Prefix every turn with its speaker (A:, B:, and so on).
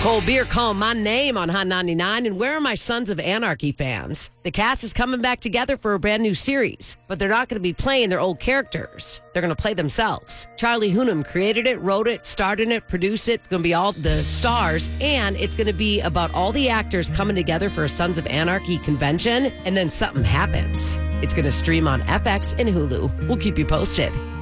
A: Cold Beer calling my name on Hot 99, and where are my Sons of Anarchy fans? The cast is coming back together for a brand new series, but they're not going to be playing their old characters. They're going to play themselves. Charlie Hunnam created it, wrote it, starred in it, produced it. It's going to be all the stars, and it's going to be about all the actors coming together for a Sons of Anarchy convention, and then something happens. It's going to stream on FX and Hulu. We'll keep you posted.